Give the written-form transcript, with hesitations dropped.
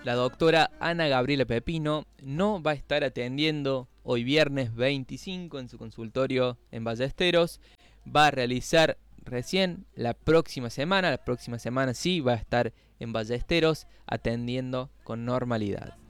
la doctora Ana Gabriela Pepino no va a estar atendiendo hoy viernes 25 en su consultorio en Ballesteros. Va a realizar recién la próxima semana sí va a estar en Ballesteros atendiendo con normalidad.